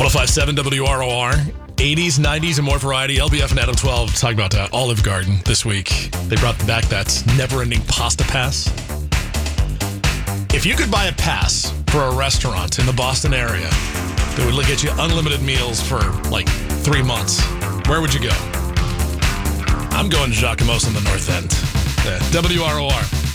105.7 WROR, 80s, 90s, and more variety. LBF and Adam 12 talking about Olive Garden this week. They brought back that never-ending pasta pass. If you could buy a pass for a restaurant in the Boston area that would get you unlimited meals for like 3 months, where would you go? I'm going to Jacquemus in the North End. WROR.